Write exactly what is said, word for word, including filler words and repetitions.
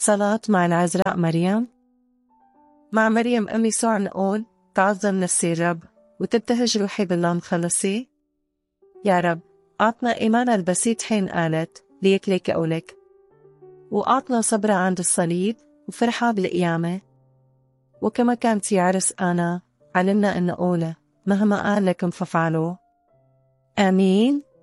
صلاة مع العذراء مريم. مع مريم أمي يسوع نقول تعظم نفسي الرب وتبتهج روحي بالله مخلصي. يا رب أعطنا إيمانا البسيط حين قالت ليك ليك أولك، وأعطنا صبرها عند الصليب وفرحة بالقيامة. وكما كانت في عرس أنا علمنا أن نقول مهما قال لكم فافعلوا. آمين.